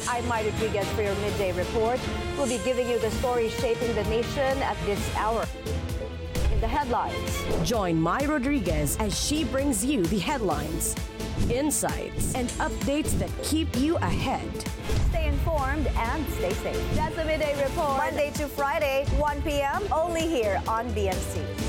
I'm Mai Rodriguez for your midday report. We'll be giving you the stories shaping the nation at this hour. In the headlines, join Mai Rodriguez as she brings you the headlines, insights, and updates that keep you ahead. stay informed and stay safe. That's the midday report. Monday to Friday, 1 p.m. only here on BNC.